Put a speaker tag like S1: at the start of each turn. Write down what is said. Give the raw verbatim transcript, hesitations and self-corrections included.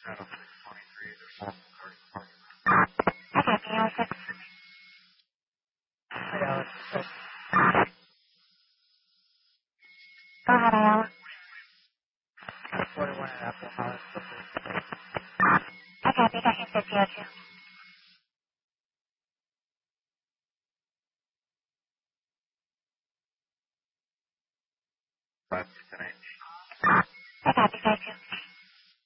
S1: I copy. I'll six. Go ahead, Iowa.
S2: forty-one at Apple House.
S1: I copy. Got you fifty oh two.
S2: five two ten eight.
S1: I copy. Five two.